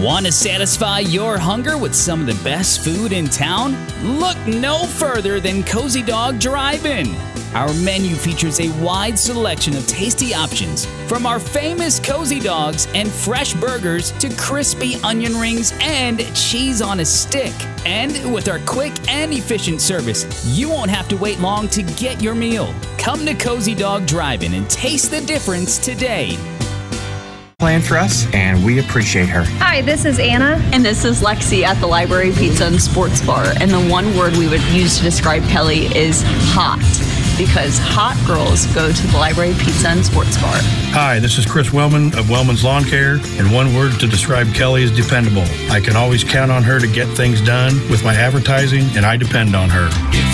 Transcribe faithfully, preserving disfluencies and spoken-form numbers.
Want to satisfy your hunger with some of the best food in town? Look no further than Cozy Dog Drive-In. Our menu features a wide selection of tasty options, from our famous Cozy Dogs and fresh burgers to crispy onion rings and cheese on a stick. And with our quick and efficient service, you won't have to wait long to get your meal. Come to Cozy Dog Drive-In and taste the difference today. Plan for us, and we appreciate her. Hi, this is Anna. And this is Lexi at the Library Pizza and Sports Bar. And the one word we would use to describe Kelly is hot, because hot girls go to the Library Pizza and Sports Bar. Hi, this is Chris Wellman of Wellman's Lawn Care, and one word to describe Kelly is dependable. I can always count on her to get things done with my advertising, and I depend on her.